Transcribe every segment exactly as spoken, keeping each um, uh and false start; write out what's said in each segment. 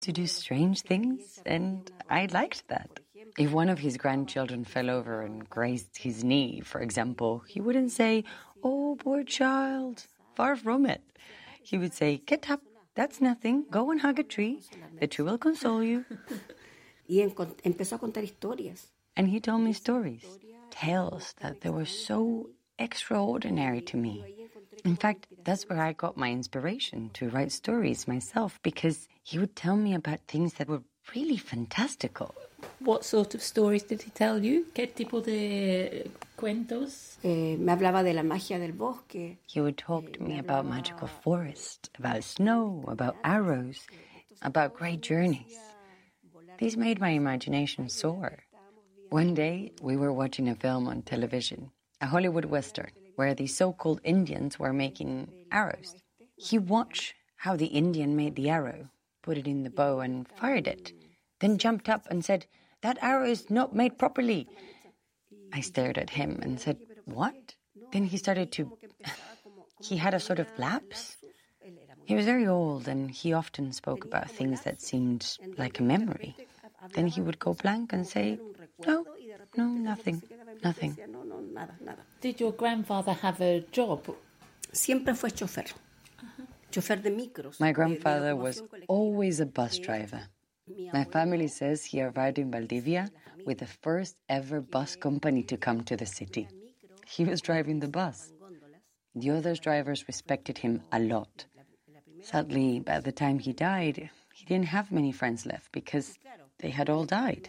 to do strange things, and I liked that. If one of his grandchildren fell over and grazed his knee, for example, he wouldn't say, "Oh, poor child," far from it. He would say, "Get up, that's nothing, go and hug a tree, the tree will console you." Y empezó a contar historias. And he told me stories, tales that they were so extraordinary to me. In fact, that's where I got my inspiration to write stories myself, because he would tell me about things that were really fantastical. What sort of stories did he tell you? ¿Qué tipo de cuentos? Eh, me hablaba de la magia del bosque. He would talk to me about magical forest, about snow, about arrows, about great journeys. These made my imagination soar. One day, we were watching a film on television, a Hollywood Western, where the so-called Indians were making arrows. He watched how the Indian made the arrow, put it in the bow and fired it, then jumped up and said, "That arrow is not made properly." I stared at him and said, "What?" Then he started to... he had a sort of lapse. He was very old and he often spoke about things that seemed like a memory. Then he would go blank and say, "No, no, nothing, nothing." Did your grandfather have a job? Siempre fue chofer. Chofer de micros. My grandfather was always a bus driver. My family says he arrived in Valdivia with the first ever bus company to come to the city. He was driving the bus. The other drivers respected him a lot. Sadly, by the time he died, he didn't have many friends left because they had all died.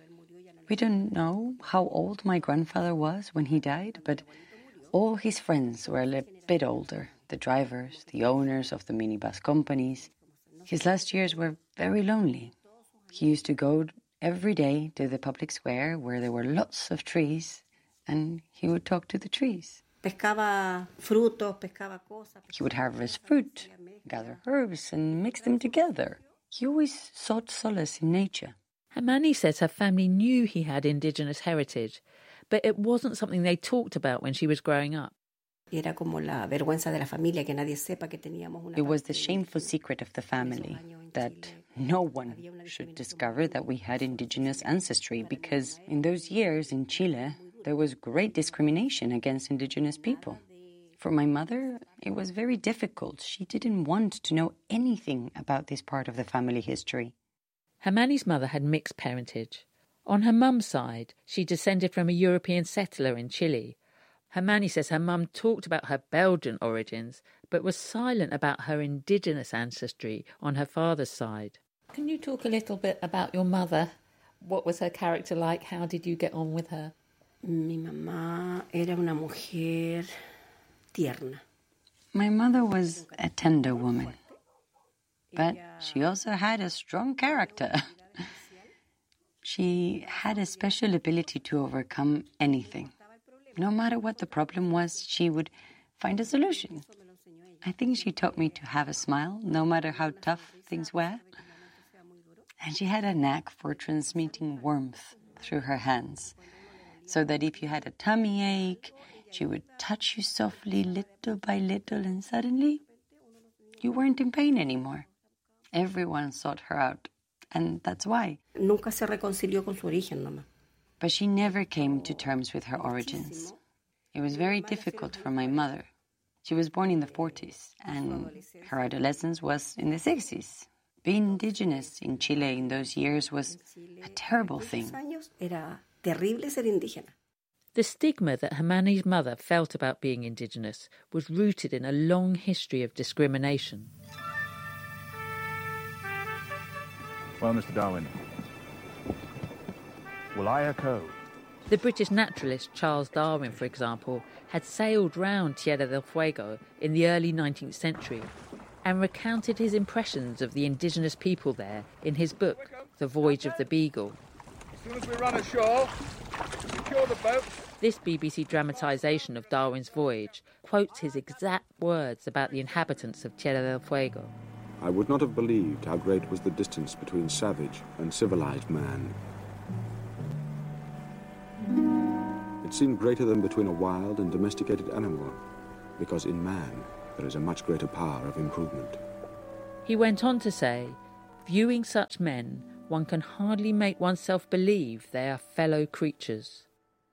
We don't know how old my grandfather was when he died, but all his friends were a bit older, the drivers, the owners of the minibus companies. His last years were very lonely. He used to go every day to the public square where there were lots of trees, and he would talk to the trees. Pescaba frutos, pescaba cosas. He would harvest fruit, gather herbs, and mix them together. He always sought solace in nature. Hamani says her family knew he had indigenous heritage, but it wasn't something they talked about when she was growing up. Era como la vergüenza de la familia, que nadie sepa que teníamos una. It was the shameful secret of the family that no one should discover that we had indigenous ancestry, because in those years in Chile, there was great discrimination against indigenous people. For my mother, it was very difficult. She didn't want to know anything about this part of the family history. Hamani's mother had mixed parentage. On her mum's side, she descended from a European settler in Chile. Hamani says her mum talked about her Belgian origins, but was silent about her indigenous ancestry on her father's side. Can you talk a little bit about your mother? What was her character like? How did you get on with her? Mi mamá era una mujer tierna. My mother was a tender woman, but she also had a strong character. She had a special ability to overcome anything. No matter what the problem was, she would find a solution. I think she taught me to have a smile, no matter how tough things were. And she had a knack for transmitting warmth through her hands, so that if you had a tummy ache, she would touch you softly little by little, and suddenly you weren't in pain anymore. Everyone sought her out, and that's why. Nunca se reconcilió con su origen, mamá. But she never came to terms with her origins. It was very difficult for my mother. She was born in the forties, and her adolescence was in the sixties. Being indigenous in Chile in those years was a terrible thing. Era terrible ser indígena. The stigma that Hamani's mother felt about being indigenous was rooted in a long history of discrimination. Well, Mister Darwin, will I echo? The British naturalist Charles Darwin, for example, had sailed round Tierra del Fuego in the early nineteenth century and recounted his impressions of the indigenous people there in his book, The Voyage of the Beagle. As soon as we run ashore, secure the boats. This B B C dramatisation of Darwin's voyage quotes his exact words about the inhabitants of Tierra del Fuego. I would not have believed how great was the distance between savage and civilized man. It seemed greater than between a wild and domesticated animal, because in man there is a much greater power of improvement. He went on to say, Viewing such men, one can hardly make oneself believe they are fellow creatures.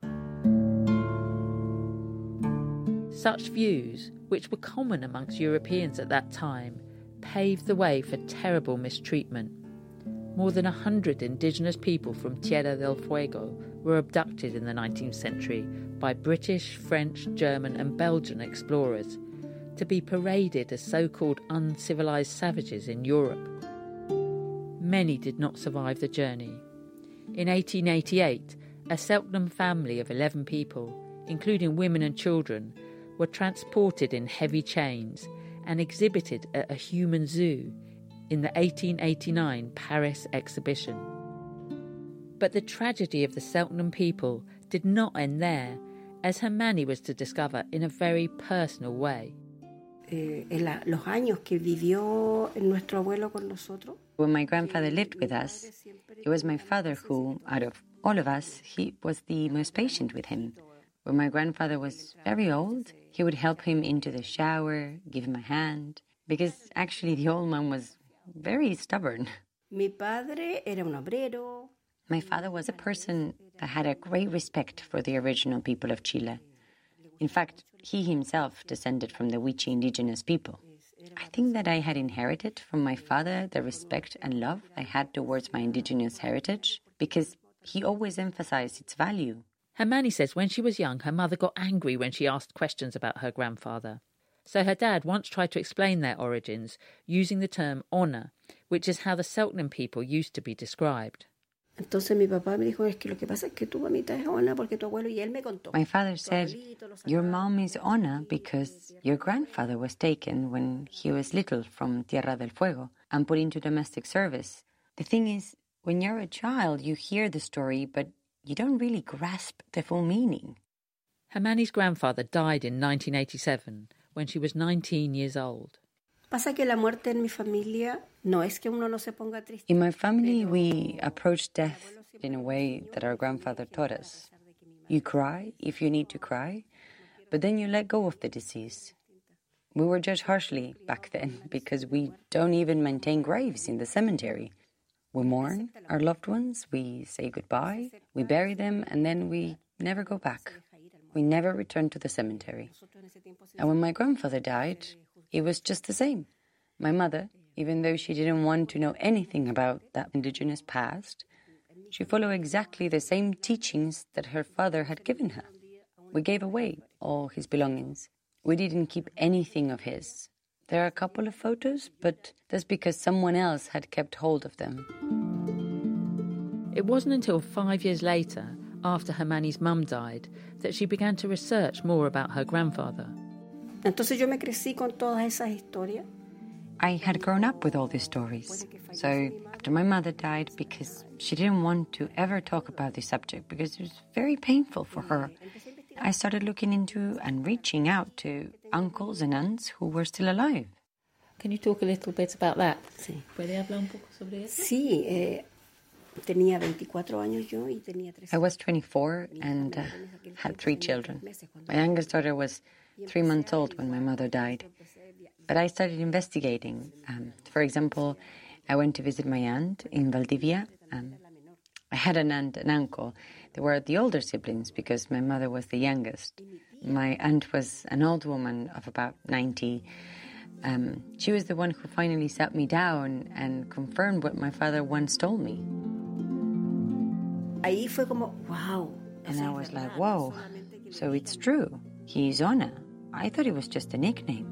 Such views, which were common amongst Europeans at that time, paved the way for terrible mistreatment. More than a hundred indigenous people from Tierra del Fuego were abducted in the nineteenth century by British, French, German and Belgian explorers to be paraded as so-called uncivilized savages in Europe. Many did not survive the journey. In eighteen eighty-eight, a Selknam family of eleven people, including women and children, were transported in heavy chains and exhibited at a human zoo in the eighteen eighty-nine Paris exhibition. But the tragedy of the Selknam people did not end there, as Hermione was to discover in a very personal way. When my grandfather lived with us, it was my father who, out of all of us, he was the most patient with him. When my grandfather was very old, he would help him into the shower, give him a hand, because actually the old man was very stubborn. Mi padre era un obrero. My father was a person that had a great respect for the original people of Chile. In fact, he himself descended from the Wichi indigenous people. I think that I had inherited from my father the respect and love I had towards my indigenous heritage, because he always emphasized its value. Hermione says when she was young, her mother got angry when she asked questions about her grandfather. So her dad once tried to explain their origins using the term Ona, which is how the Selknam people used to be described. My father said, your mom is Ona because your grandfather was taken when he was little from Tierra del Fuego and put into domestic service. The thing is, when you're a child, you hear the story, but you don't really grasp the full meaning. Hermione's grandfather died in nineteen eighty-seven when she was nineteen years old. In my family, we approach death in a way that our grandfather taught us. You cry if you need to cry, but then you let go of the disease. We were judged harshly back then because we don't even maintain graves in the cemetery. We mourn our loved ones, we say goodbye, we bury them, and then we never go back. We never return to the cemetery. And when my grandfather died, it was just the same. My mother, even though she didn't want to know anything about that indigenous past, she followed exactly the same teachings that her father had given her. We gave away all his belongings. We didn't keep anything of his. There are a couple of photos, but that's because someone else had kept hold of them. It wasn't until five years later, after Hermione's mum died, that she began to research more about her grandfather. Entonces yo me crecí con todas esas historias. I had grown up with all these stories. So after my mother died, because she didn't want to ever talk about this subject, because it was very painful for her, I started looking into and reaching out to uncles and aunts who were still alive. Can you talk a little bit about that? Sí. ¿Puede hablar un poco sobre eso? Sí, eh, tenía veinticuatro años yo y tenía tres. I was twenty-four and uh, had three children. My youngest daughter was three months old when my mother died. But I started investigating. Um, for example, I went to visit my aunt in Valdivia. Um, I had an aunt and uncle. They were the older siblings because my mother was the youngest. My aunt was an old woman of about ninety. Um, she was the one who finally sat me down and confirmed what my father once told me. Ahí fue como, wow. And I was like, whoa, so it's true. He's Ona. I thought it was just a nickname.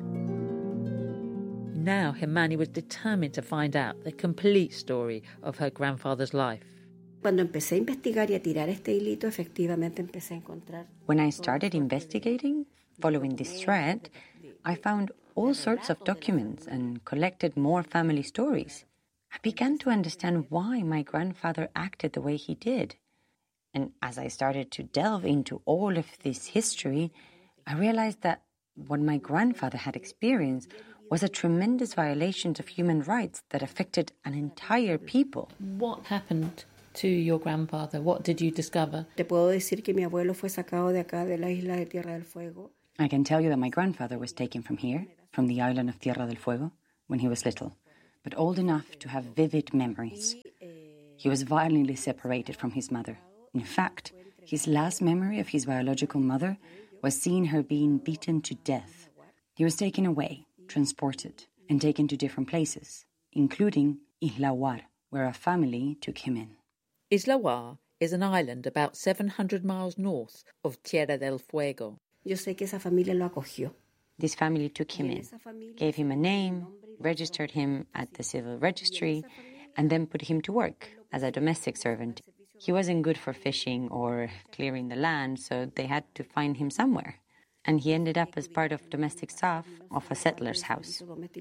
Now Hermione was determined to find out the complete story of her grandfather's life. Cuando empecé a investigar y a tirar este hilito, efectivamente empecé a encontrar. When I started investigating, following this thread, I found all sorts of documents and collected more family stories. I began to understand why my grandfather acted the way he did. And as I started to delve into all of this history, I realized that what my grandfather had experienced was a tremendous violation of human rights that affected an entire people. What happened to your grandfather? What did you discover? Te puedo decir que mi abuelo fue sacado de acá de la isla de Tierra del Fuego. I can tell you that my grandfather was taken from here, from the island of Tierra del Fuego, when he was little, but old enough to have vivid memories. He was violently separated from his mother. In fact, his last memory of his biological mother was seeing her being beaten to death. He was taken away, transported, and taken to different places, including Isla Huar, where a family took him in. Isla Huar is an island about seven hundred miles north of Tierra del Fuego. Yo sé que esa familia lo acogió. This family took him in, gave him a name, registered him at the civil registry, and then put him to work as a domestic servant. He wasn't good for fishing or clearing the land, so they had to find him somewhere. And he ended up as part of domestic staff of a settler's house.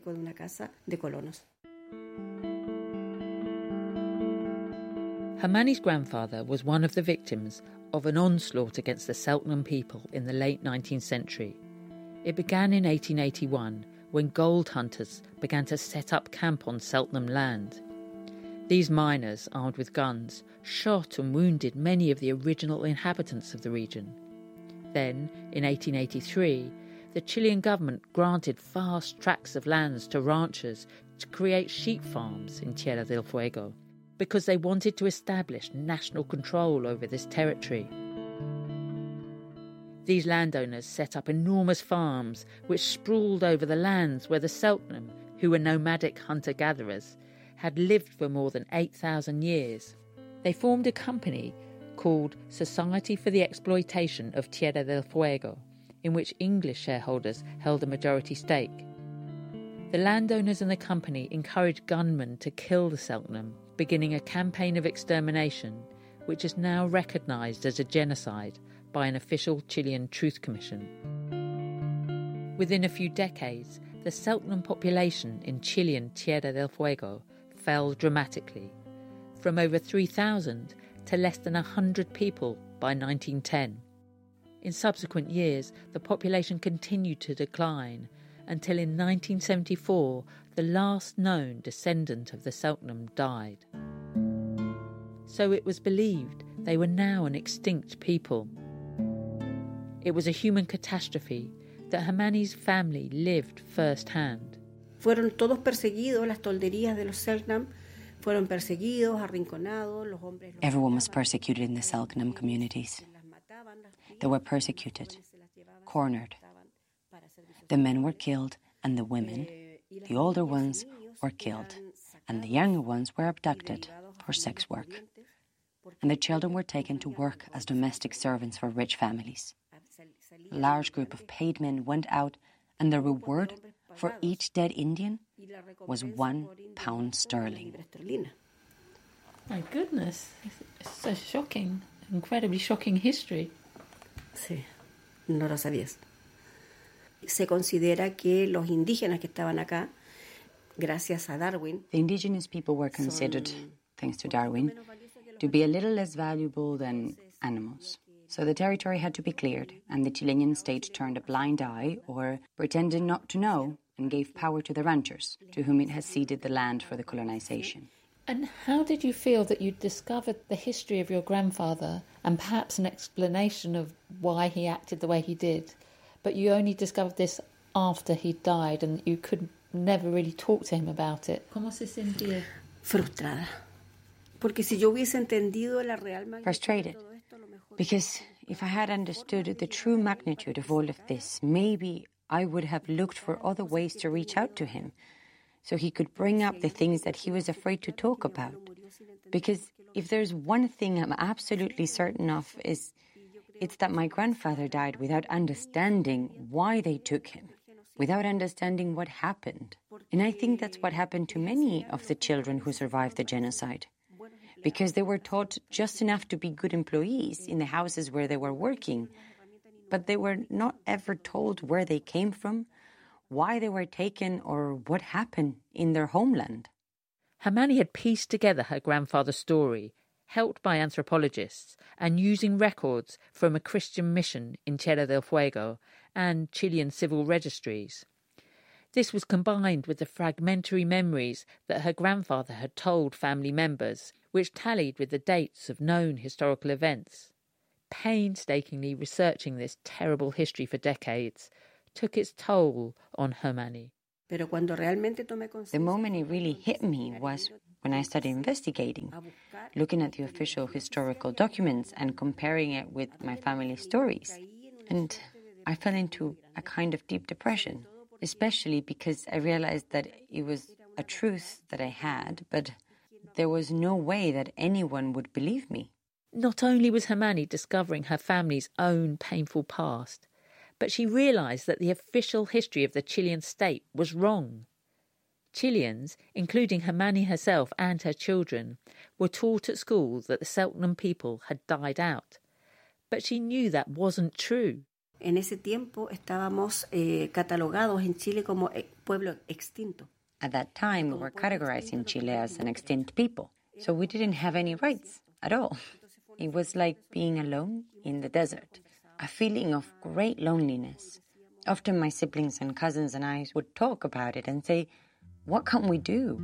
Hermani's grandfather was one of the victims of an onslaught against the Selknam people in the late nineteenth century. It began in eighteen eighty-one when gold hunters began to set up camp on Selknam land. These miners, armed with guns, shot and wounded many of the original inhabitants of the region. Then, in eighteen eighty-three, the Chilean government granted vast tracts of lands to ranchers to create sheep farms in Tierra del Fuego, because they wanted to establish national control over this territory. These landowners set up enormous farms which sprawled over the lands where the Selknam, who were nomadic hunter-gatherers, had lived for more than eight thousand years. They formed a company called Society for the Exploitation of Tierra del Fuego, in which English shareholders held a majority stake. The landowners and the company encouraged gunmen to kill the Selknam, beginning a campaign of extermination, which is now recognised as a genocide by an official Chilean Truth Commission. Within a few decades, the Selknam population in Chilean Tierra del Fuego fell dramatically, from over three thousand to less than one hundred people by nineteen ten. In subsequent years, the population continued to decline, until in nineteen seventy-four, the last known descendant of the Selknam died. So it was believed they were now an extinct people. It was a human catastrophe that Hermani's family lived firsthand. Fueron todos perseguidos, las tolderías de los Selknam fueron perseguidos, arrinconados, los hombres. Everyone was persecuted in the Selknam communities. They were persecuted, cornered. The men were killed, and the women, the older ones, were killed, and the younger ones were abducted for sex work. And the children were taken to work as domestic servants for rich families. A large group of paid men went out, and the reward for each dead Indian was one pound sterling. My goodness, it's a shocking, incredibly shocking history. Sí, no lo sabías. Se considera que los indígenas que estaban acá, gracias a Darwin, the indigenous people were considered, thanks to Darwin, to be a little less valuable than animals. So the territory had to be cleared, and the Chilean state turned a blind eye or pretended not to know and gave power to the ranchers, to whom it has ceded the land for the colonization. And how did you feel that you discovered the history of your grandfather and perhaps an explanation of why he acted the way he did, but you only discovered this after he died and you could never really talk to him about it? ¿Cómo se sentía? Frustrada. Porque si yo hubiese entendido la real magnitud. Frustrated. Because if I had understood the true magnitude of all of this, maybe I would have looked for other ways to reach out to him, so he could bring up the things that he was afraid to talk about. Because if there's one thing I'm absolutely certain of, is it's that my grandfather died without understanding why they took him, without understanding what happened. And I think that's what happened to many of the children who survived the genocide. Because they were taught just enough to be good employees in the houses where they were working, but they were not ever told where they came from, why they were taken, or what happened in their homeland. Hermani had pieced together her grandfather's story, helped by anthropologists, and using records from a Christian mission in Tierra del Fuego and Chilean civil registries. This was combined with the fragmentary memories that her grandfather had told family members, which tallied with the dates of known historical events. Painstakingly researching this terrible history for decades took its toll on Hermani. Pero cuando realmente tomé The moment it really hit me was when I started investigating, looking at the official historical documents and comparing it with my family's stories. And I fell into a kind of deep depression, especially because I realized that it was a truth that I had, but there was no way that anyone would believe me. Not only was Hermione discovering her family's own painful past, but she realised that the official history of the Chilean state was wrong. Chileans, including Hermione herself and her children, were taught at school that the Selknam people had died out. But she knew that wasn't true. En ese tiempo estábamos eh, catalogados en Chile como pueblo extinto. At that time, we were categorized in Chile as an extinct people, so we didn't have any rights at all. It was like being alone in the desert, a feeling of great loneliness. Often my siblings and cousins and I would talk about it and say, what can we do?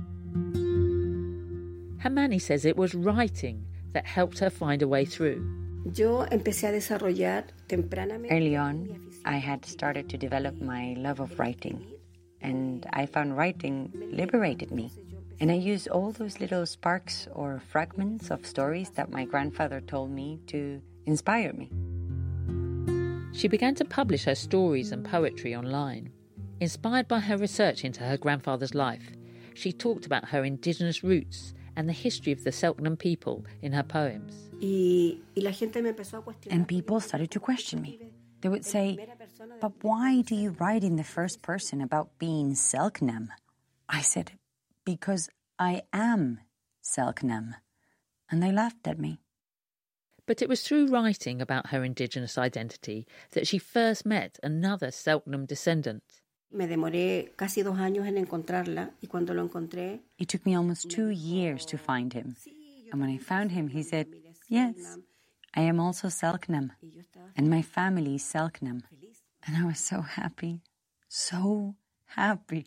Hermione says it was writing that helped her find a way through. Yo empecé a desarrollar tempranamente. Early on, I had started to develop my love of writing, and I found writing liberated me. And I used all those little sparks or fragments of stories that my grandfather told me to inspire me. She began to publish her stories and poetry online. Inspired by her research into her grandfather's life, she talked about her indigenous roots and the history of the Selknam people in her poems. Y, y la gente me empezó a cuestionar. And people started to question me. They would say, but why do you write in the first person about being Selknam? I said, because I am Selknam. And they laughed at me. But it was through writing about her indigenous identity that she first met another Selknam descendant. Me demoré casi dos años en encontrarla, y cuando lo encontré... It took me almost two years to find him. And when I found him, he said, yes, I am also Selknam, and my family is Selknam. And I was so happy, so happy.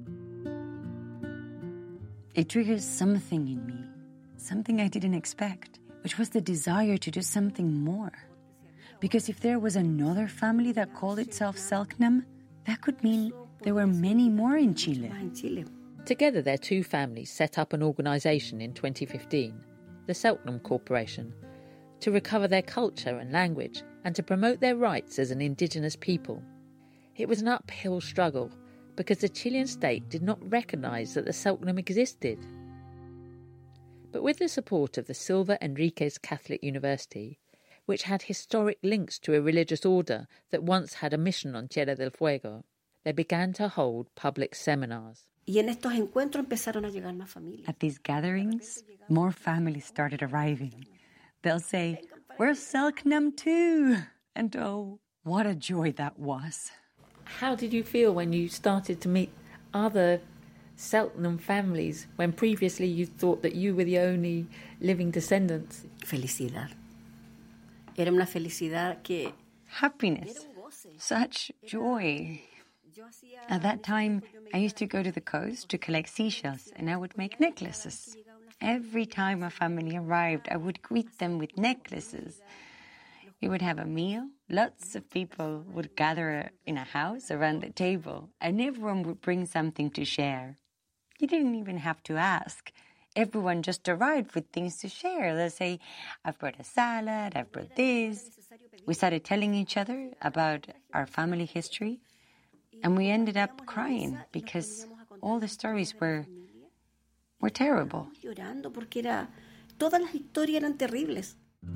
It triggered something in me, something I didn't expect, which was the desire to do something more. Because if there was another family that called itself Selknam, that could mean there were many more in Chile. Together, their two families set up an organisation in twenty fifteen, the Selknam Corporation, to recover their culture and language and to promote their rights as an indigenous people. It was an uphill struggle because the Chilean state did not recognise that the Selknam existed. But with the support of the Silva Enriquez Catholic University, which had historic links to a religious order that once had a mission on Tierra del Fuego, they began to hold public seminars. Y en estos encuentros empezaron a llegar más familias. At these gatherings, more families started arriving. They'll say, we're Selknam too. And oh, what a joy that was. How did you feel when you started to meet other Selknam families when previously you thought that you were the only living descendants? Felicidad. Era una felicidad que... Happiness. Such joy. At that time, I used to go to the coast to collect seashells, and I would make necklaces. Every time a family arrived, I would greet them with necklaces. We would have a meal. Lots of people would gather in a house around the table, and everyone would bring something to share. You didn't even have to ask. Everyone just arrived with things to share. They'll say, I've brought a salad, I've brought this. We started telling each other about our family history, and we ended up crying because all the stories were were terrible. Llorando porque era, todas las historias eran terribles.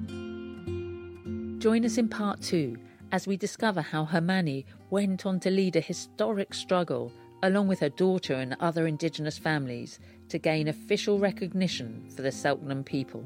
Join us in part two as we discover how Hermione went on to lead a historic struggle along with her daughter and other indigenous families to gain official recognition for the Selknam people.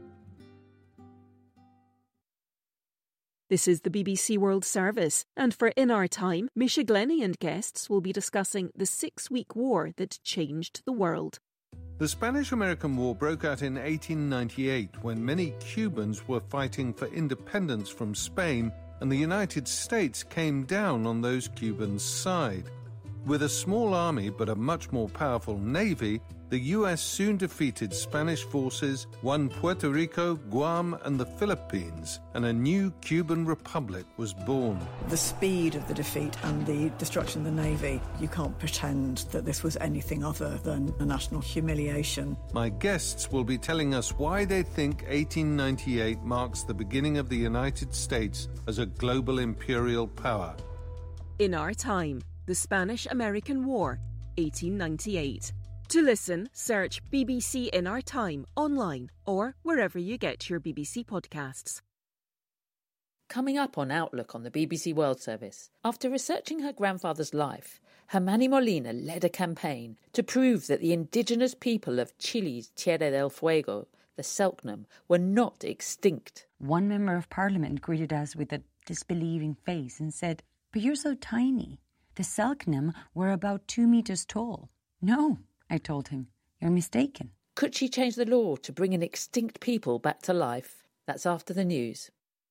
This is the B B C World Service, and for In Our Time, Misha Glenny and guests will be discussing the six-week war that changed the world. The Spanish-American War broke out in eighteen ninety-eight when many Cubans were fighting for independence from Spain, and the United States came down on those Cubans' side. With a small army but a much more powerful navy, the U S soon defeated Spanish forces, won Puerto Rico, Guam, and the Philippines, and a new Cuban republic was born. The speed of the defeat and the destruction of the Navy, you can't pretend that this was anything other than a national humiliation. My guests will be telling us why they think eighteen ninety-eight marks the beginning of the United States as a global imperial power. In Our Time, The Spanish-American War, eighteen ninety-eight. To listen, search B B C In Our Time online or wherever you get your B B C podcasts. Coming up on Outlook on the B B C World Service, after researching her grandfather's life, Hermani Molina led a campaign to prove that the indigenous people of Chile's Tierra del Fuego, the Selknam, were not extinct. One member of parliament greeted us with a disbelieving face and said, "But you're so tiny. The Selknam were about two meters tall." "No," I told him, "you're mistaken." Could she change the law to bring an extinct people back to life? That's after the news.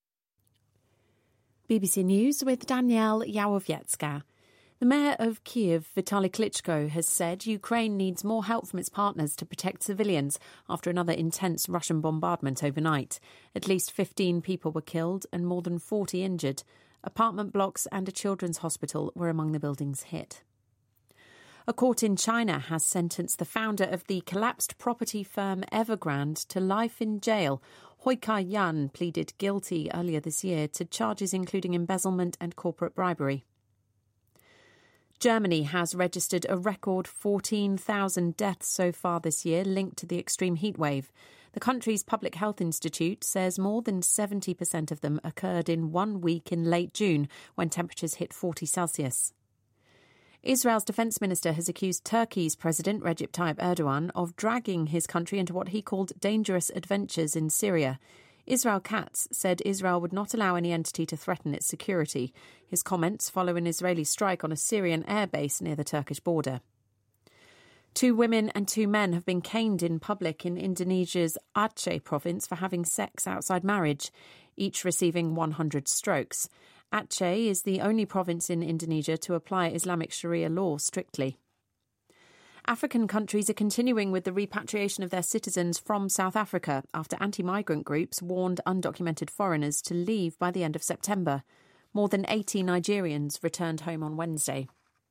B B C News with Danielle Yawowiecka. The mayor of Kiev, Vitaly Klitschko, has said Ukraine needs more help from its partners to protect civilians after another intense Russian bombardment overnight. At least fifteen people were killed and more than forty injured. Apartment blocks and a children's hospital were among the buildings hit. A court in China has sentenced the founder of the collapsed property firm Evergrande to life in jail. Hui Ka-yan pleaded guilty earlier this year to charges including embezzlement and corporate bribery. Germany has registered a record fourteen thousand deaths so far this year linked to the extreme heat wave. The country's Public Health Institute says more than seventy percent of them occurred in one week in late June when temperatures hit forty Celsius. Israel's defence minister has accused Turkey's President Recep Tayyip Erdogan of dragging his country into what he called dangerous adventures in Syria. Israel Katz said Israel would not allow any entity to threaten its security. His comments follow an Israeli strike on a Syrian airbase near the Turkish border. Two women and two men have been caned in public in Indonesia's Aceh province for having sex outside marriage, each receiving one hundred strokes. Aceh is the only province in Indonesia to apply Islamic Sharia law strictly. African countries are continuing with the repatriation of their citizens from South Africa after anti-migrant groups warned undocumented foreigners to leave by the end of September. More than eighty Nigerians returned home on Wednesday.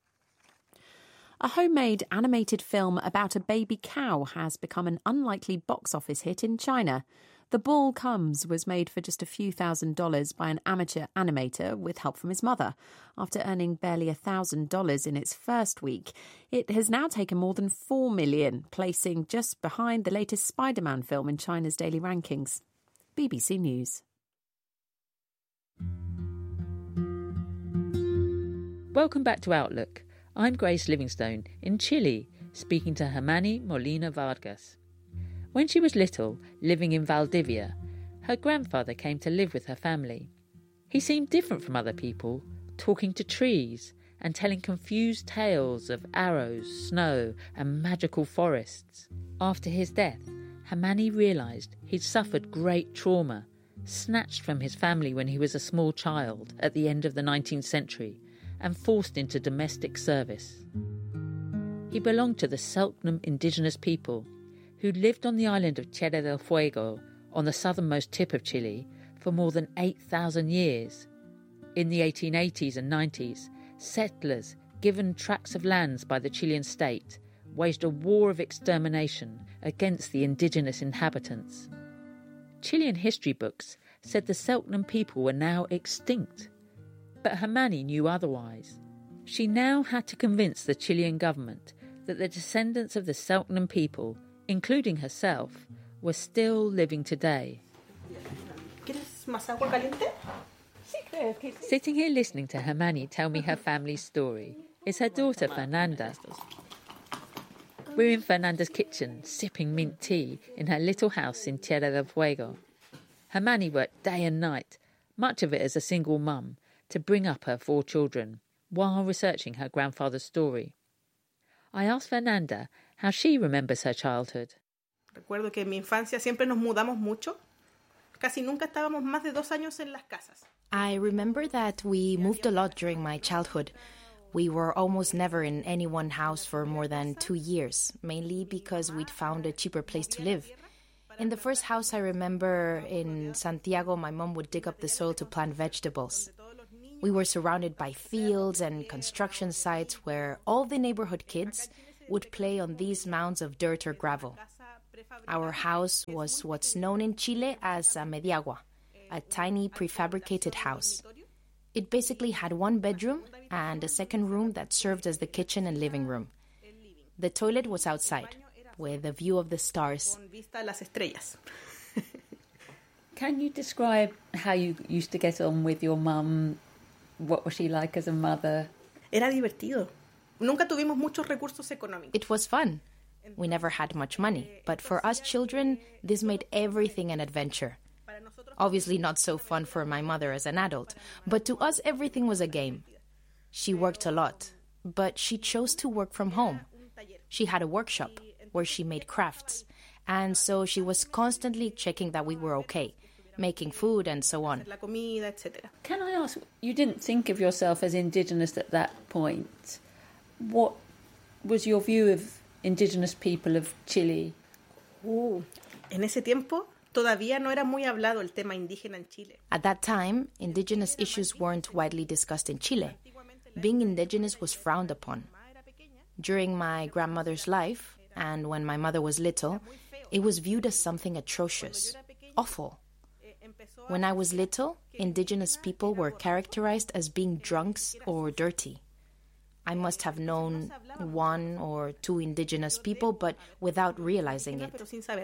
A homemade animated film about a baby cow has become an unlikely box office hit in China. The Bull Comes was made for just a few thousand dollars by an amateur animator with help from his mother. After earning barely a thousand dollars in its first week, it has now taken more than four million, placing just behind the latest Spider-Man film in China's daily rankings. B B C News. Welcome back to Outlook. I'm Grace Livingstone in Chile, speaking to Hermani Molina Vargas. When she was little, living in Valdivia, her grandfather came to live with her family. He seemed different from other people, talking to trees and telling confused tales of arrows, snow and magical forests. After his death, Hermani realised he'd suffered great trauma, snatched from his family when he was a small child at the end of the nineteenth century and forced into domestic service. He belonged to the Selknam indigenous people who'd lived on the island of Tierra del Fuego on the southernmost tip of Chile for more than eight thousand years. In the eighteen eighties and nineties, settlers, given tracts of lands by the Chilean state, waged a war of extermination against the indigenous inhabitants. Chilean history books said the Selknam people were now extinct. But Hermani knew otherwise. She now had to convince the Chilean government that the descendants of the Selknam people, including herself, were still living today. Sitting here listening to Hermani tell me her family's story is her daughter Fernanda. We're in Fernanda's kitchen, sipping mint tea in her little house in Tierra del Fuego. Hermani worked day and night, much of it as a single mum, to bring up her four children, while researching her grandfather's story. I asked Fernanda how she remembers her childhood. Recuerdo que en mi infancia siempre nos mudamos mucho. Casi nunca estábamos más de dos años en las casas. I remember that we moved a lot during my childhood. We were almost never in any one house for more than two years, mainly because we'd found a cheaper place to live. In the first house I remember in Santiago, my mom would dig up the soil to plant vegetables. We were surrounded by fields and construction sites where all the neighborhood kids would play on these mounds of dirt or gravel. Our house was what's known in Chile as a mediagua, a tiny prefabricated house. It basically had one bedroom and a second room that served as the kitchen and living room. The toilet was outside, with a view of the stars. Can you describe how you used to get on with your mum? What was she like as a mother? Era divertido. Nunca tuvimos muchos recursos económicos. It was fun. We never had much money, but for us children, this made everything an adventure. Obviously not so fun for my mother as an adult, but to us everything was a game. She worked a lot, but she chose to work from home. She had a workshop where she made crafts, and so she was constantly checking that we were okay, making food and so on. Can I ask, you didn't think of yourself as indigenous at that point. What was your view of indigenous people of Chile? Uh, en ese tiempo todavía no era muy hablado el tema indígena en Chile. At that time, indigenous issues weren't widely discussed in Chile. Being indigenous was frowned upon. During my grandmother's life, and when my mother was little, it was viewed as something atrocious, awful. When I was little, indigenous people were characterized as being drunks or dirty. I must have known one or two indigenous people, but without realizing it.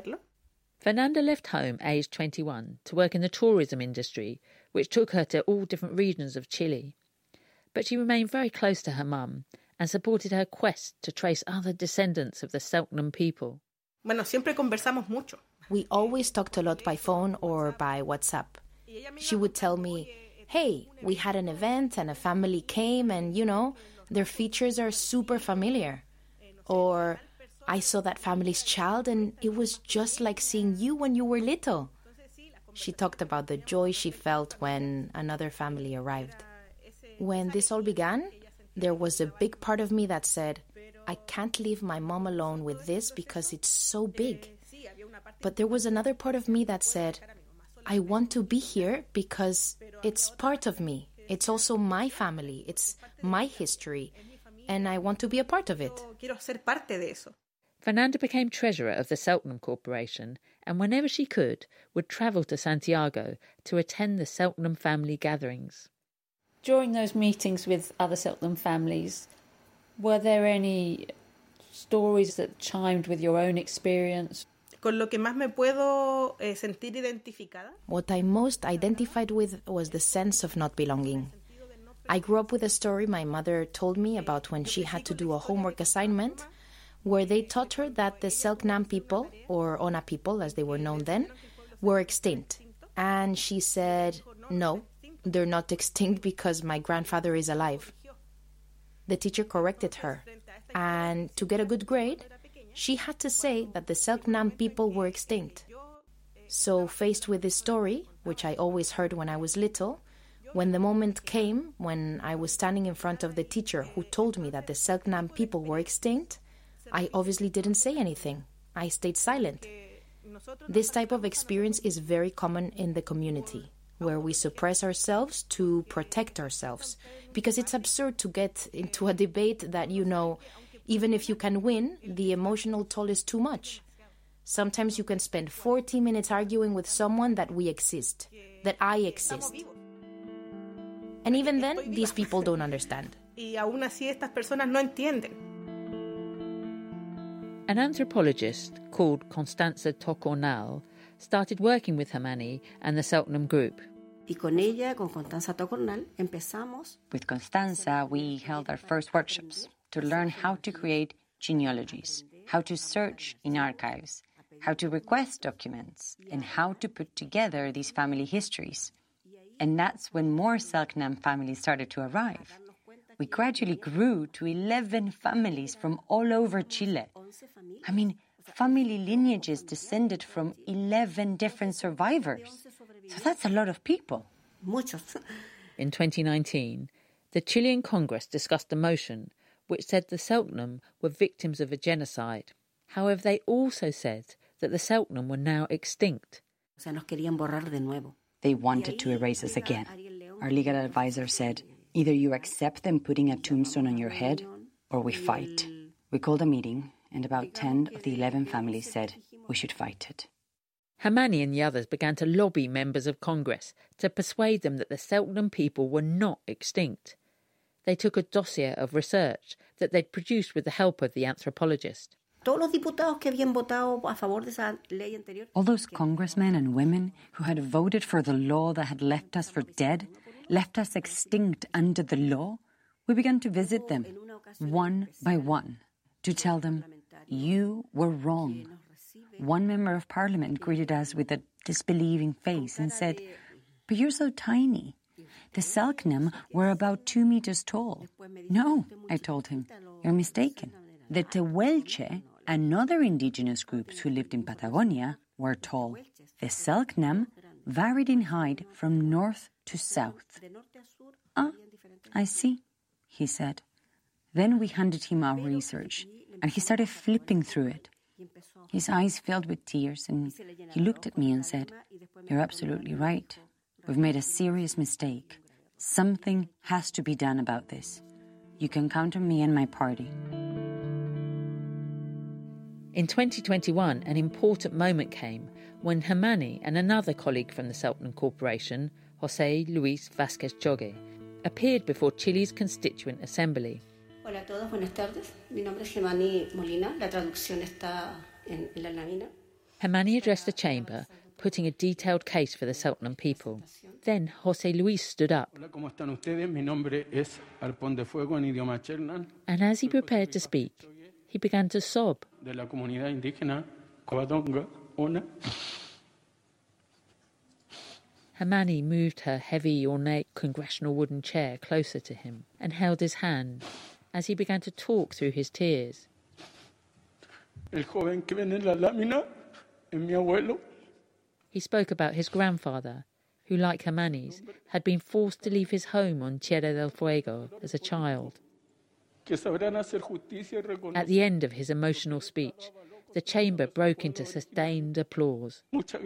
Fernanda left home aged twenty-one to work in the tourism industry, which took her to all different regions of Chile. But she remained very close to her mum and supported her quest to trace other descendants of the Selknam people. Bueno, siempre conversamos mucho. We always talked a lot by phone or by WhatsApp. She would tell me, hey, we had an event and a family came and, you know, their features are super familiar. Or, I saw that family's child and it was just like seeing you when you were little. She talked about the joy she felt when another family arrived. When this all began, there was a big part of me that said, I can't leave my mom alone with this because it's so big. But there was another part of me that said, I want to be here because it's part of me. It's also my family. It's my history. And I want to be a part of it. Fernanda became treasurer of the Selknam Corporation and whenever she could, would travel to Santiago to attend the Selknam family gatherings. During those meetings with other Selknam families, were there any stories that chimed with your own experience? Con lo que más me puedo eh, sentir identificada. What I most identified with was the sense of not belonging. I grew up with a story my mother told me about when she had to do a homework assignment where they taught her that the Selknam people, or Ona people as they were known then, were extinct. And she said, no, they're not extinct because my grandfather is alive. The teacher corrected her, and to get a good grade, she had to say that the Selknam people were extinct. So faced with this story, which I always heard when I was little, when the moment came when I was standing in front of the teacher who told me that the Selknam people were extinct, I obviously didn't say anything. I stayed silent. This type of experience is very common in the community, where we suppress ourselves to protect ourselves, because it's absurd to get into a debate that, you know, even if you can win, the emotional toll is too much. Sometimes you can spend forty minutes arguing with someone that we exist, that I exist. And even then, these people don't understand. Y aún así estas personas no entienden. An anthropologist called Constanza Tocornal started working with Hermani and the Selknam group. Y con ella, con Constanza Tocornal, empezamos. With Constanza, we held our first workshops to learn how to create genealogies, how to search in archives, how to request documents, and how to put together these family histories. And that's when more Selknam families started to arrive. We gradually grew to eleven families from all over Chile. I mean, family lineages descended from eleven different survivors. So that's a lot of people. Muchos. In twenty nineteen, The Chilean Congress discussed a motion which said the Selknam were victims of a genocide. However, they also said that the Selknam were now extinct. They wanted to erase us again. Our legal advisor said, either you accept them putting a tombstone on your head, or we fight. We called a meeting, and about ten of the eleven families said we should fight it. Hamani and the others began to lobby members of Congress to persuade them that the Selknam people were not extinct. They took a dossier of research that they'd produced with the help of the anthropologist. All those congressmen and women who had voted for the law that had left us for dead, left us extinct under the law, we began to visit them, one by one, to tell them, you were wrong. One member of parliament greeted us with a disbelieving face and said, but you're so tiny. The Selknam were about two meters tall. No, I told him, you're mistaken. The Tehuelche and other indigenous groups who lived in Patagonia were tall. The Selknam varied in height from north to south. Ah, I see, he said. Then we handed him our research, and he started flipping through it. His eyes filled with tears, and he looked at me and said, you're absolutely right. We've made a serious mistake. Something has to be done about this. You can count on me and my party. In twenty twenty-one, an important moment came when Hamani and another colleague from the Selknam Corporation, José Luis Vázquez Chogue, appeared before Chile's Constituent Assembly. Hola a todos, buenas tardes. Mi nombre es Hamani Molina. La traducción está en la lámina. Hamani addressed the chamber, putting a detailed case for the Selknam people. Then José Luis stood up. Hola, ¿cómo están ustedes? Mi nombre es Arpón de Fuego en idioma Chernan. And as he prepared to speak, he began to sob. De la comunidad indígena Covadonga, Ona. Hamani moved her heavy, ornate congressional wooden chair closer to him and held his hand as he began to talk through his tears. El joven que ven en la lámina es mi abuelo. He spoke about his grandfather, who, like Hamani's, had been forced to leave his home on Tierra del Fuego as a child. At the end of his emotional speech, the chamber broke into sustained applause.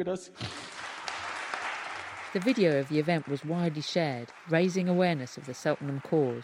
The video of the event was widely shared, raising awareness of the Selknam cause.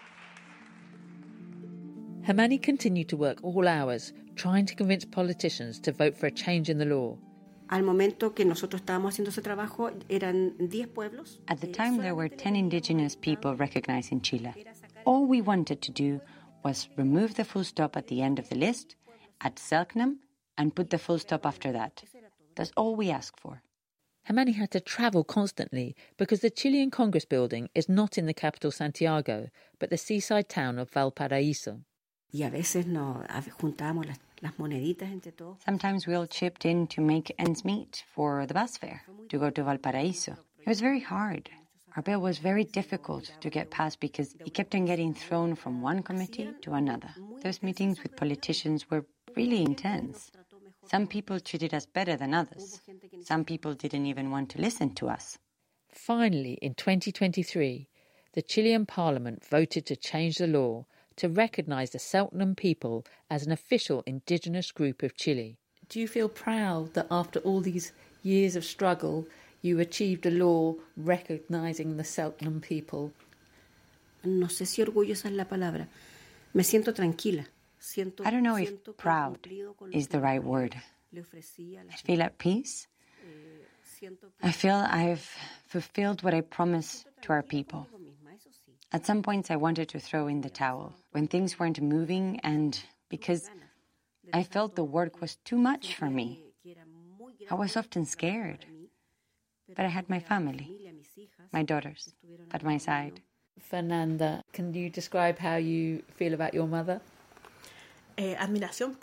Hamani continued to work all hours, trying to convince politicians to vote for a change in the law. Al momento que nosotros estábamos haciendo ese trabajo, eran diez pueblos. At the time, there were ten indigenous people recognized in Chile. All we wanted to do was remove the full stop at the end of the list, add Selknam, and put the full stop after that. That's all we asked for. Hamani had to travel constantly because the Chilean Congress building is not in the capital Santiago, but the seaside town of Valparaíso. Y a veces nos juntábamos las, las moneditas entre todos. Sometimes we all chipped in to make ends meet for the bus fare to go to Valparaíso. It was very hard. Our bill was very difficult to get passed because it kept on getting thrown from one committee to another. Those meetings with politicians were really intense. Some people treated us better than others. Some people didn't even want to listen to us. Finally, in twenty twenty-three, the Chilean parliament voted to change the law to recognise the Selknam people as an official indigenous group of Chile. Do you feel proud that after all these years of struggle, you achieved a law recognising the Selknam people? No sé si orgullosa es la palabra. Me siento tranquila. I don't know if proud is the right word. I feel at peace. I feel I've fulfilled what I promised to our people. At some points, I wanted to throw in the towel when things weren't moving and because I felt the work was too much for me. I was often scared. But I had my family, my daughters, at my side. Fernanda, can you describe how you feel about your mother? Eh, admiración.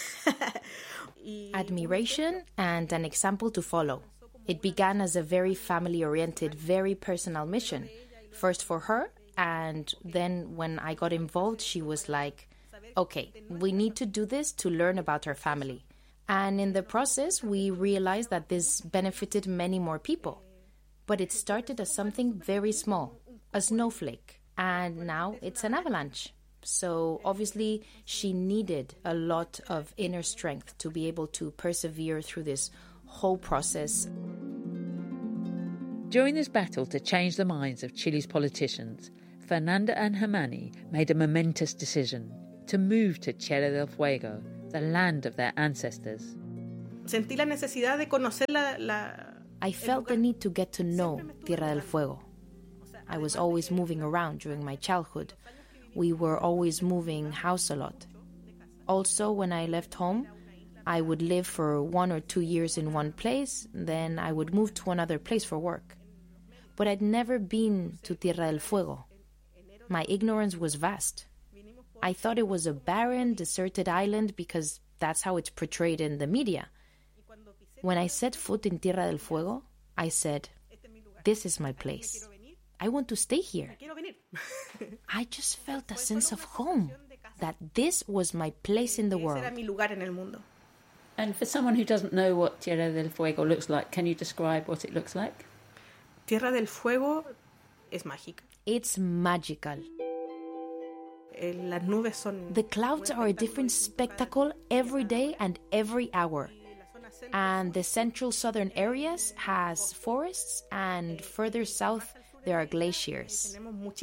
Admiration and an example to follow. It began as a very family-oriented, very personal mission. First for her, and then when I got involved, she was like, okay, we need to do this to learn about our family. And in the process, we realized that this benefited many more people. But it started as something very small, a snowflake. and now it's an avalanche. So obviously she needed a lot of inner strength to be able to persevere through this whole process. During this battle to change the minds of Chile's politicians, Fernanda and Hermani made a momentous decision to move to Tierra del Fuego, the land of their ancestors. Sentí la necesidad de conocer la, la... I felt the need to get to know Tierra del Fuego. I was always moving around during my childhood. We were always moving house a lot. Also, when I left home, I would live for one or two years in one place, then I would move to another place for work. But I'd never been to Tierra del Fuego. My ignorance was vast. I thought it was a barren, deserted island because that's how it's portrayed in the media. When I set foot in Tierra del Fuego, I said, this is my place. I want to stay here. I just felt a sense of home, that this was my place in the world. And for someone who doesn't know what Tierra del Fuego looks like, can you describe what it looks like? Tierra del Fuego es mágica. It's magical. Las nubes son... The clouds are a different spectacle every day and every hour. And the central southern areas has forests, and further south there are glaciers.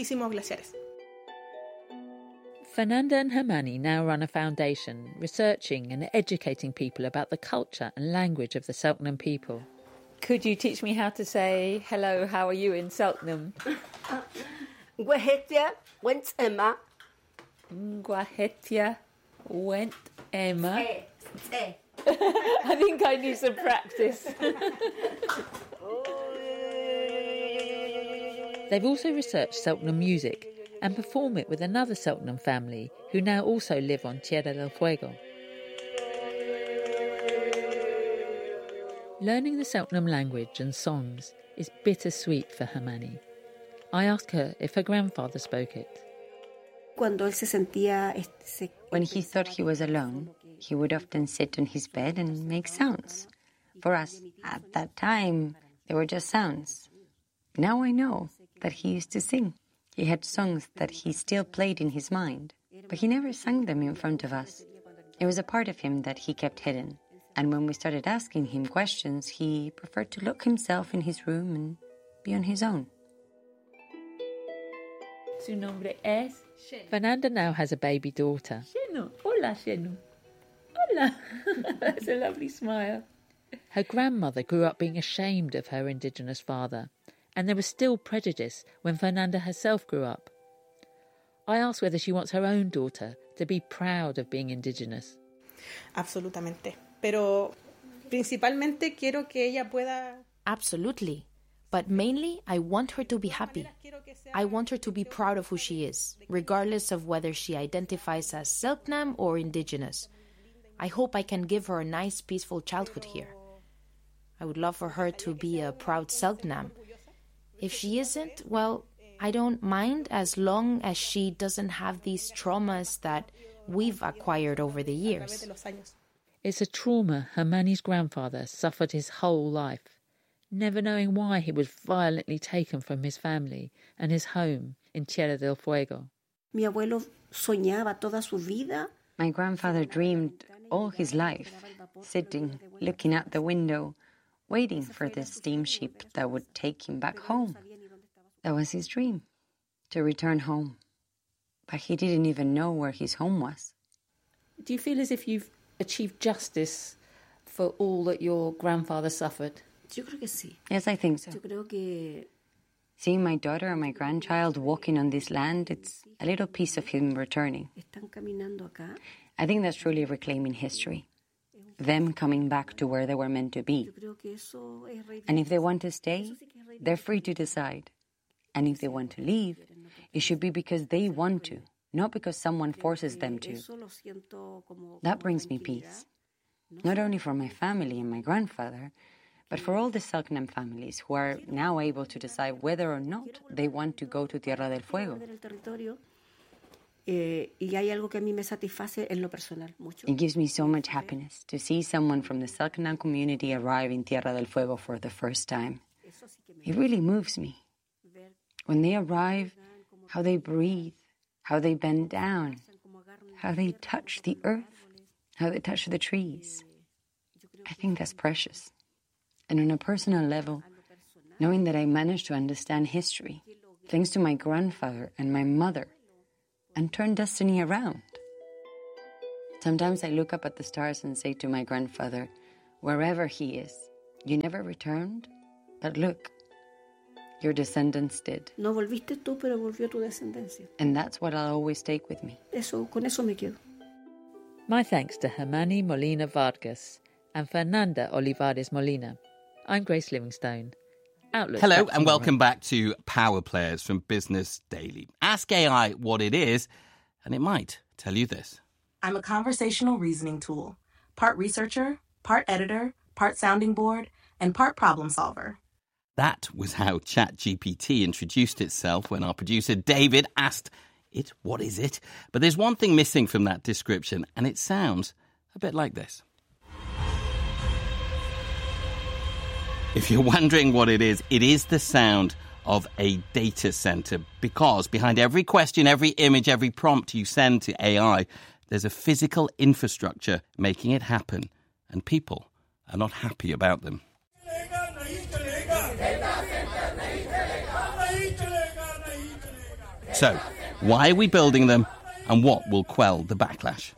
Fernanda and Hermani now run a foundation researching and educating people about the culture and language of the Selknam people. Could you teach me how to say hello, how are you in Selknam? Guahetia went Emma. Guahetia went Emma. I think I need some practice. They've also researched Selknam music and perform it with another Selknam family who now also live on Tierra del Fuego. Learning the Selknam language and songs is bittersweet for Hermani. I asked her if her grandfather spoke it. When he thought he was alone, he would often sit on his bed and make sounds. For us, at that time, they were just sounds. Now I know that he used to sing. He had songs that he still played in his mind, but he never sang them in front of us. It was a part of him that he kept hidden. And when we started asking him questions, he preferred to lock himself in his room and be on his own. Su nombre es... Fernanda now has a baby daughter. Shenu. Hola, Shenu. Hola. That's a lovely smile. Her grandmother grew up being ashamed of her Indigenous father, and there was still prejudice when Fernanda herself grew up. I asked whether she wants her own daughter to be proud of being Indigenous. Absolutamente. Pero principalmente quiero que ella pueda... Absolutely. But mainly, I want her to be happy. I want her to be proud of who she is, regardless of whether she identifies as Selknam or Indigenous. I hope I can give her a nice, peaceful childhood here. I would love for her to be a proud Selknam. If she isn't, well, I don't mind as long as she doesn't have these traumas that we've acquired over the years. It's a trauma Hermani's grandfather suffered his whole life, never knowing why he was violently taken from his family and his home in Tierra del Fuego. Mi abuelo soñaba toda su vida. My grandfather dreamed all his life, sitting, looking out the window, waiting for the steamship that would take him back home. That was his dream, to return home. But he didn't even know where his home was. Do you feel as if you've achieved justice for all that your grandfather suffered? Yo creo que sí. Yes, I think so. Yo creo que... Seeing my daughter and my grandchild walking on this land, it's a little piece of him returning. Están caminando acá. I think that's truly reclaiming history. Them coming back to where they were meant to be. And if they want to stay, they're free to decide. And if they want to leave, it should be because they want to, not because someone forces them to. That brings me peace. Not only for my family and my grandfather, but for all the Selknam families who are now able to decide whether or not they want to go to Tierra del Fuego. It gives me so much happiness to see someone from the Selknam community arrive in Tierra del Fuego for the first time. It really moves me. When they arrive, how they breathe, how they bend down, how they touch the earth, how they touch the trees. I think that's precious. And on a personal level, knowing that I managed to understand history, thanks to my grandfather and my mother, and turn destiny around. Sometimes I look up at the stars and say to my grandfather, wherever he is, you never returned, but look, your descendants did. No volviste tú, pero volvió tu descendencia. And that's what I'll always take with me. Eso, con eso me quedo. My thanks to Hermani Molina Vargas and Fernanda Olivares Molina. I'm Grace Livingstone. Outlook. Hello and welcome back to Power Players from Business Daily. Ask A I what it is, and it might tell you this. I'm a conversational reasoning tool, part researcher, part editor, part sounding board, and part problem solver. That was how ChatGPT introduced itself when our producer David asked it, what is it? But there's one thing missing from that description, and it sounds a bit like this. If you're wondering what it is, it is the sound of a data center, because behind every question, every image, every prompt you send to A I, there's a physical infrastructure making it happen, and people are not happy about them. So, why are we building them, and what will quell the backlash?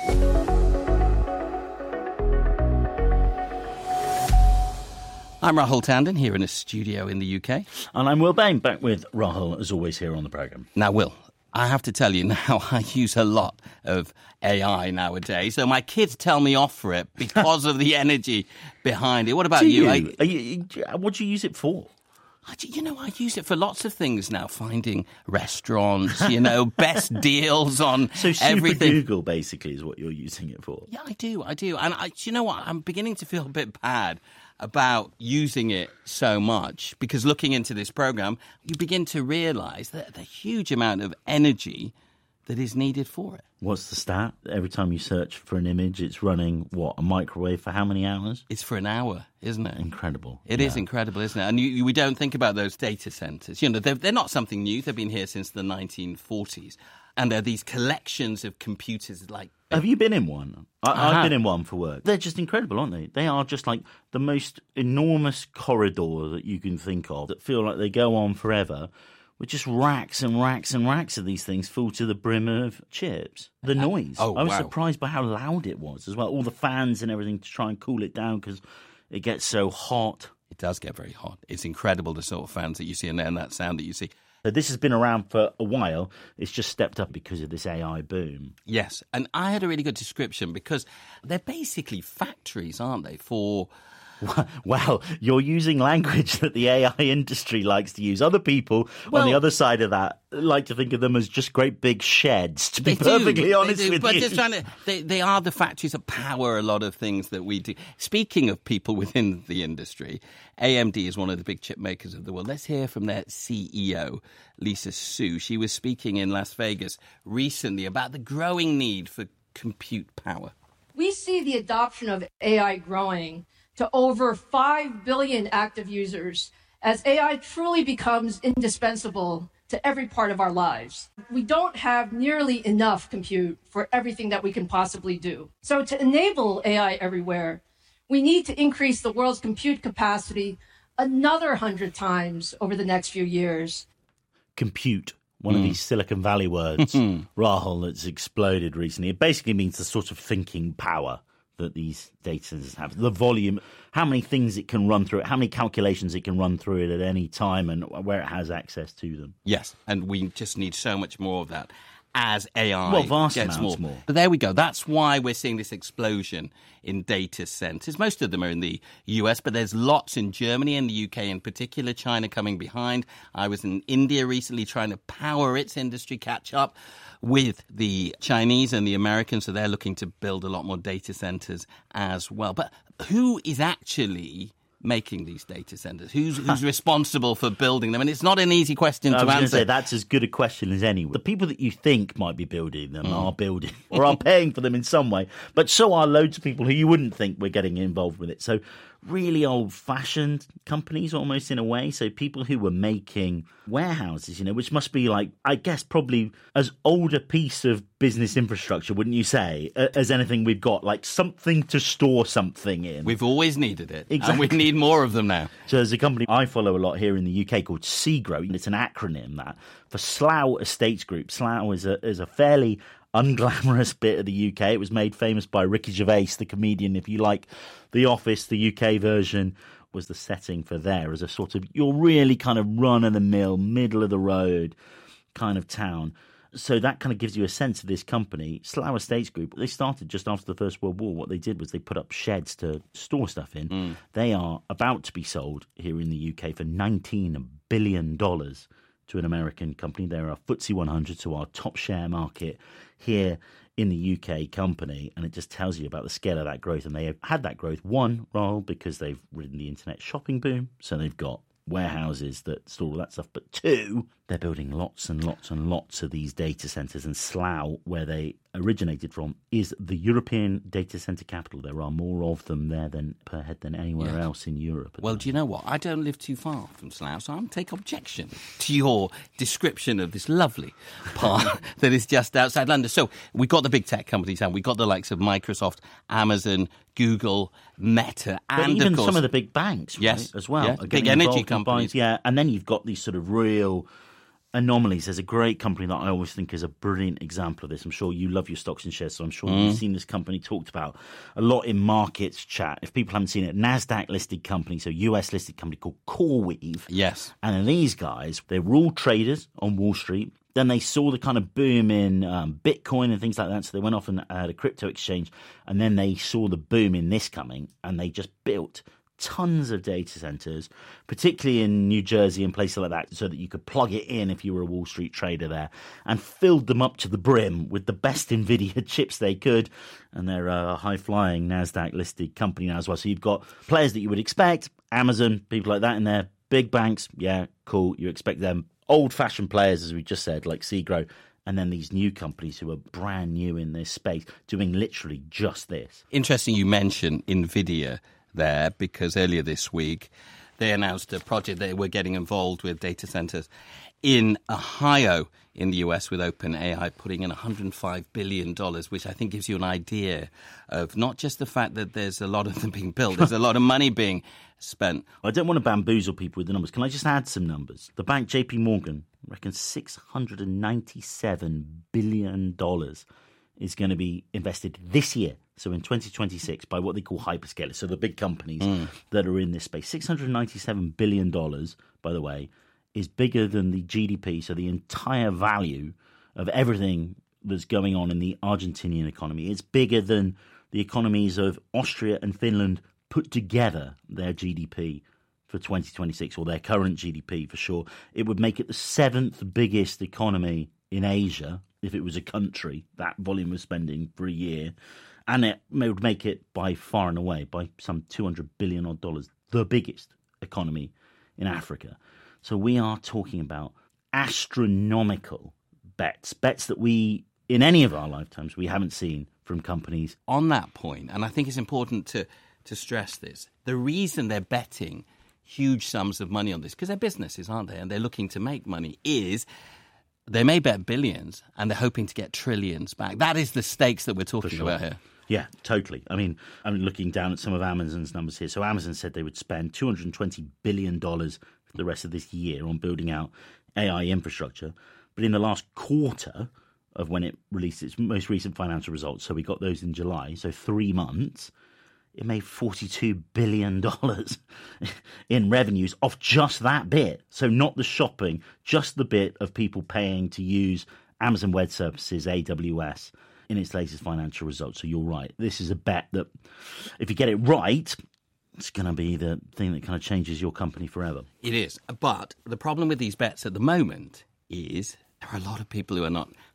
I'm Rahul Tandon, here in a studio in the U K. And I'm Will Bain, back with Rahul, as always, here on the programme. Now, Will, I have to tell you now, I use a lot of A I nowadays, so my kids tell me off for it because of the energy behind it. What about do you? you? I, you? What do you use it for? I, you know, I use it for lots of things now, finding restaurants, you know, best deals on so Super everything. Google, basically, is what you're using it for. Yeah, I do, I do. And I, you know what? I'm beginning to feel a bit bad about using it so much, because looking into this program, you begin to realize that the huge amount of energy that is needed for it. What's the stat? Every time you search for an image, it's running, what, a microwave for how many hours? It's for an hour, isn't it? Incredible. It yeah. is incredible, isn't it? And you, we don't think about those data centers. You know, they're, they're not something new. They've been here since the nineteen forties. And they're these collections of computers like... Have you been in one? I, uh-huh. I've been in one for work. They're just incredible, aren't they? They are just like the most enormous corridor that you can think of, that feel like they go on forever, with just racks and racks and racks of these things full to the brim of chips. The noise. Uh, oh, I was wow. surprised by how loud it was as well. All the fans and everything to try and cool it down because it gets so hot. It does get very hot. It's incredible, the sort of fans that you see in there and that sound that you see. So this has been around for a while. It's just stepped up because of this A I boom. Yes, and I had a really good description because they're basically factories, aren't they, for... Well, you're using language that the A I industry likes to use. Other people well, on the other side of that like to think of them as just great big sheds, to be perfectly do, honest do, with but you. Just trying to, they, they are the factories that power a lot of things that we do. Speaking of people within the industry, A M D is one of the big chip makers of the world. Let's hear from their C E O, Lisa Su. She was speaking in Las Vegas recently about the growing need for compute power. We see the adoption of A I growing to over five billion active users as A I truly becomes indispensable to every part of our lives. We don't have nearly enough compute for everything that we can possibly do. So to enable A I everywhere, we need to increase the world's compute capacity another one hundred times over the next few years. Compute, one mm. of these Silicon Valley words, Rahul, that's exploded recently. It basically means the sort of thinking power that these data centers have, the volume, how many things it can run through it, how many calculations it can run through it at any time, and where it has access to them. Yes, and we just need so much more of that as A I well, vast gets amounts more. more. But there we go. That's why we're seeing this explosion in data centers. Most of them are in the U S, but there's lots in Germany and the U K in particular, China coming behind. I was in India recently trying to power its industry catch up with the Chinese and the Americans, so they're looking to build a lot more data centers as well. But who is actually making these data centers? Who's who's responsible for building them? And it's not an easy question I to was answer. Say, that's as good a question as any. The people that you think might be building them mm. are building or are paying for them in some way, but so are loads of people who you wouldn't think were getting involved with it. So really old-fashioned companies almost in a way. So people who were making warehouses, you know, which must be like, I guess, probably as old a piece of business infrastructure, wouldn't you say, as anything we've got, like something to store something in. We've always needed it. Exactly. And we need more of them now. So there's a company I follow a lot here in the U K called SEGRO. It's an acronym that for Slough Estates Group. Slough is a, is a fairly unglamorous bit of the U K. It was made famous by Ricky Gervais, the comedian. If you like The Office, the U K version was the setting for there as a sort of, you're really kind of run-of-the-mill, middle-of-the-road kind of town. So that kind of gives you a sense of this company. Slough Estates Group, they started just after the First World War. What they did was they put up sheds to store stuff in. Mm. They are about to be sold here in the U K for nineteen billion dollars to an American company. They're our F T S E one hundred, so our top share market here in the U K company, and it just tells you about the scale of that growth. And they have had that growth, one, Rahul, because they've ridden the internet shopping boom, so they've got warehouses that store all that stuff, but two, they're building lots and lots and lots of these data centres, and Slough, where they originated from, is the European data centre capital. There are more of them there than per head than anywhere Yeah. else in Europe. Well, do you know what? I don't live too far from Slough, so I'm take objection to your description of this lovely part that is just outside London. So we've got the big tech companies, and we've got the likes of Microsoft, Amazon, Google, Meta, But and even of course some of the big banks, right, yes, as well. yes, are big getting energy involved in companies. buying- yeah, and then you've got these sort of real anomalies. There's a great company that I always think is a brilliant example of this. I'm sure you love your stocks and shares, so I'm sure Mm. you've seen this company talked about a lot in markets chat. If people haven't seen it, NASDAQ-listed company, so U S-listed company called CoreWeave. Yes. And then these guys, they were all traders on Wall Street. Then they saw the kind of boom in um, Bitcoin and things like that, so they went off and had a crypto exchange. And then they saw the boom in this coming, and they just built tons of data centers, particularly in New Jersey and places like that, so that you could plug it in if you were a Wall Street trader there, and filled them up to the brim with the best NVIDIA chips they could. And they're a high-flying NASDAQ-listed company now as well. So you've got players that you would expect, Amazon, people like that in there, big banks, yeah, cool, you expect them. Old-fashioned players, as we just said, like SEGRO, and then these new companies who are brand new in this space, doing literally just this. Interesting you mention NVIDIA there, because earlier this week they announced a project they were getting involved with data centers in Ohio in the U S with OpenAI, putting in one hundred five billion dollars, which I think gives you an idea of not just the fact that there's a lot of them being built, there's a lot of money being spent. I don't want to bamboozle people with the numbers. Can I just add some numbers? The bank J P Morgan reckons six hundred ninety-seven billion dollars is going to be invested this year, so in twenty twenty-six, by what they call hyperscalers, so the big companies Mm. that are in this space. six hundred ninety-seven billion dollars, by the way, is bigger than the G D P, so the entire value of everything that's going on in the Argentinian economy. It's bigger than the economies of Austria and Finland put together, their G D P for twenty twenty-six, or their current G D P for sure. It would make it the seventh biggest economy in Asia if it was a country, that volume of spending for a year. And it would make it by far and away, by some two hundred billion odd dollars, the biggest economy in Africa. So we are talking about astronomical bets, bets that we, in any of our lifetimes, we haven't seen from companies. On that point, and I think it's important to, to stress this, the reason they're betting huge sums of money on this, because they're businesses, aren't they, and they're looking to make money, is they may bet billions and they're hoping to get trillions back. That is the stakes that we're talking sure. about here. Yeah, totally. I mean, I'm looking down at some of Amazon's numbers here. So Amazon said they would spend two hundred twenty billion dollars for the rest of this year on building out A I infrastructure. But in the last quarter of when it released its most recent financial results, so we got those in July, so three months, it made forty-two billion dollars in revenues off just that bit. So not the shopping, just the bit of people paying to use Amazon Web Services, A W S, in its latest financial results. So you're right. This is a bet that if you get it right, it's going to be the thing that kind of changes your company forever. It is. But the problem with these bets at the moment is there are a lot of people who are not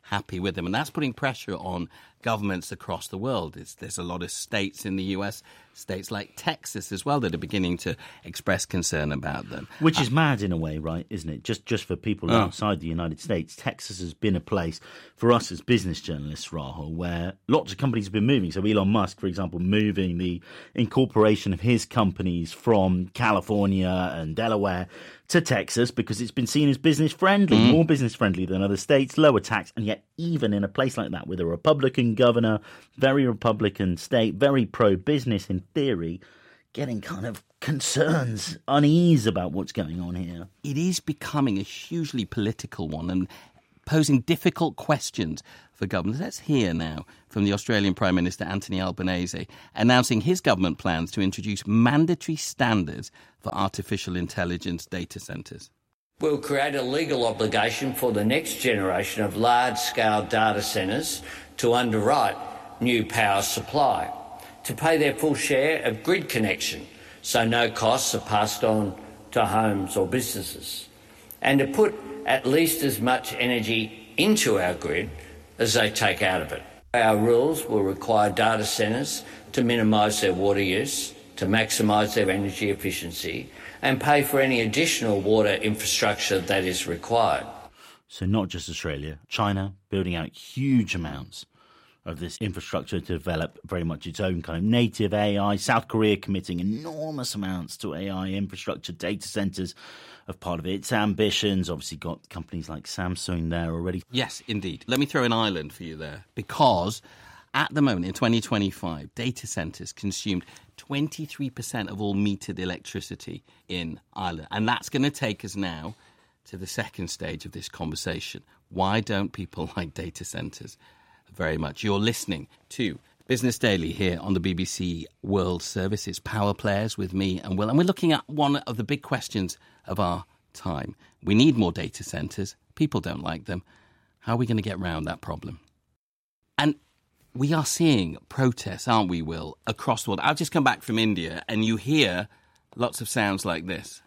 happy with them. And that's putting pressure on governments across the world. It's, there's a lot of states in the U S, states like Texas as well, that are beginning to express concern about them. Which is uh, mad in a way, right, isn't it? Just just for people oh. outside the United States, Texas has been a place for us as business journalists, Rahul, where lots of companies have been moving. So Elon Musk, for example, moving the incorporation of his companies from California and Delaware to Texas because it's been seen as business-friendly, mm. more business-friendly than other states, lower tax. And yet even in a place like that with a Republican governor, very Republican state, very pro-business in theory, getting kind of concerns, unease about what's going on here. It is becoming a hugely political one and posing difficult questions for governments. Let's hear now from the Australian Prime Minister Anthony Albanese announcing his government plans to introduce mandatory standards for artificial intelligence data centres. We'll create a legal obligation for the next generation of large-scale data centres to underwrite new power supply, to pay their full share of grid connection so no costs are passed on to homes or businesses, and to put at least as much energy into our grid as they take out of it. Our rules will require data centres to minimise their water use, to maximise their energy efficiency, and pay for any additional water infrastructure that is required. So not just Australia, China building out huge amounts of this infrastructure to develop very much its own kind of native A I. South Korea committing enormous amounts to A I infrastructure, data centres of part of its ambitions. Obviously got companies like Samsung there already. Yes, indeed. Let me throw an island for you there, because at the moment in twenty twenty-five, data centres consumed twenty-three percent of all metered electricity in Ireland. And that's going to take us now to the second stage of this conversation. Why don't people like data centres very much? You're listening to Business Daily here on the B B C World Service. It's Power Players with me and Will. And we're looking at one of the big questions of our time. We need more data centres. People don't like them. How are we going to get around that problem? And we are seeing protests, aren't we, Will, across the world. I've just come back from India and you hear lots of sounds like this.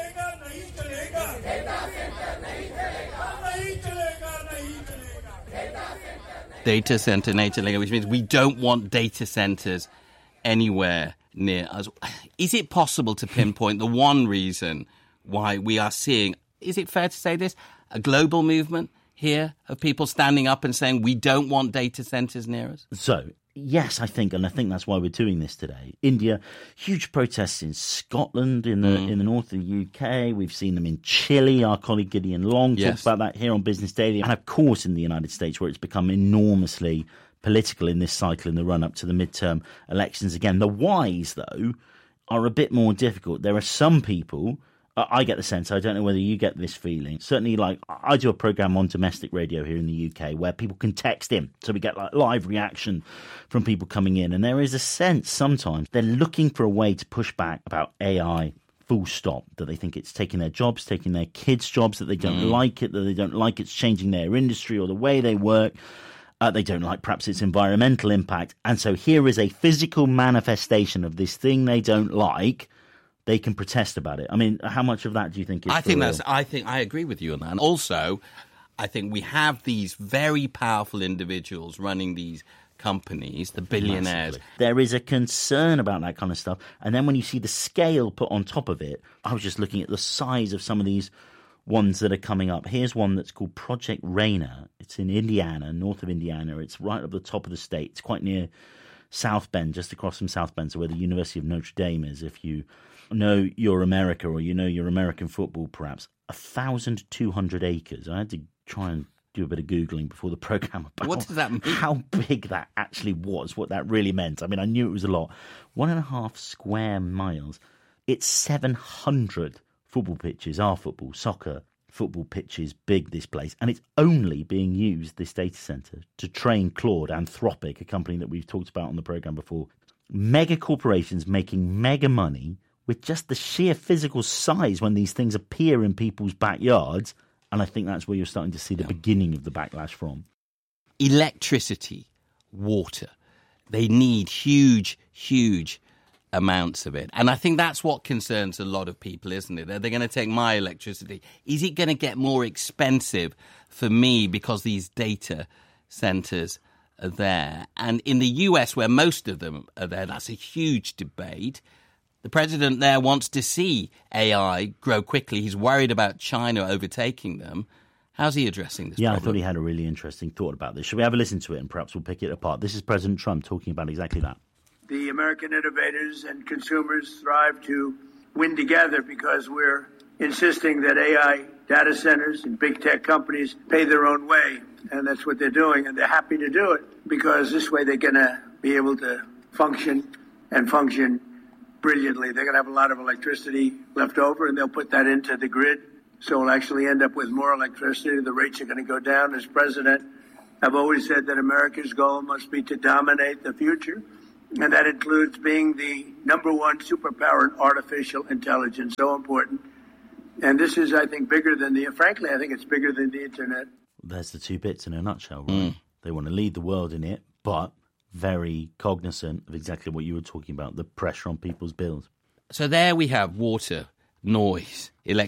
Data centre, nature, which means we don't want data centres anywhere near us. Is it possible to pinpoint the one reason why we are seeing, is it fair to say this, a global movement here of people standing up and saying we don't want data centres near us? So, yes, I think, and I think that's why we're doing this today. India, huge protests in Scotland, in the mm. in the north of the U K. We've seen them in Chile. Our colleague Gideon Long yes. talks about that here on Business Daily. And of course in the United States, where it's become enormously political in this cycle in the run-up to the midterm elections. Again, the whys, though, are a bit more difficult. There are some people, I get the sense, I don't know whether you get this feeling, certainly like I do a programme on domestic radio here in the U K where people can text in, so we get like live reaction from people coming in, and there is a sense sometimes they're looking for a way to push back about A I, full stop, that they think it's taking their jobs, taking their kids' jobs, that they don't mm. like it, that they don't like it's changing their industry or the way they work. Uh, they don't like perhaps its environmental impact. And so here is a physical manifestation of this thing they don't like. They can protest about it. I mean, how much of that do you think is I think real? that's. I think I agree with you on that. And also, I think we have these very powerful individuals running these companies, the billionaires. Massively. There is a concern about that kind of stuff. And then when you see the scale put on top of it, I was just looking at the size of some of these ones that are coming up. Here's one that's called Project Rainer. It's in Indiana, north of Indiana. It's right up the top of the state. It's quite near South Bend, just across from South Bend, so where the University of Notre Dame is, if you know your America or you know your American football, perhaps. one thousand two hundred acres. I had to try and do a bit of Googling before the programme about what does that mean? How big that actually was, what that really meant. I mean, I knew it was a lot. One and a half square miles. It's seven hundred football pitches, our football, soccer, football pitches, big, this place. And it's only being used, this data centre, to train Claude, Anthropic, a company that we've talked about on the programme before. Mega corporations making mega money with just the sheer physical size when these things appear in people's backyards. And I think that's where you're starting to see the yeah. beginning of the backlash from. Electricity, water. They need huge, huge amounts of it. And I think that's what concerns a lot of people, isn't it? They're, they're going to take my electricity. Is it going to get more expensive for me because these data centers are there? And in the U S, where most of them are there, that's a huge debate. The president there wants to see A I grow quickly. He's worried about China overtaking them. How's he addressing this yeah, problem? I thought he had a really interesting thought about this. Shall we have a listen to it and perhaps we'll pick it apart? This is President Trump talking about exactly that. The American innovators and consumers thrive to win together because we're insisting that A I data centers and big tech companies pay their own way. And that's what they're doing. And they're happy to do it because this way they're going to be able to function and function brilliantly. They're going to have a lot of electricity left over and they'll put that into the grid. So we'll actually end up with more electricity. The rates are going to go down. As president, I've always said that America's goal must be to dominate the future. And that includes being the number one superpower in artificial intelligence. So important. And this is, I think, bigger than the, frankly, I think it's bigger than the internet. There's the two bits in a nutshell, right? Mm. They want to lead the world in it, but very cognizant of exactly what you were talking about, the pressure on people's bills. So there we have water, noise, electricity.